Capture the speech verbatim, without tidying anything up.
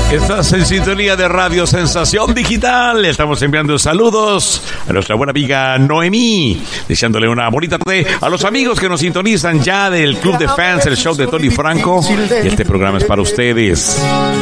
Estás en sintonía de Radio Sensación Digital. Le estamos enviando saludos a nuestra buena amiga Noemí, deseándole una bonita tarde a los amigos que nos sintonizan ya del Club de Fans, el show de Tony Franco. Y este programa es para ustedes.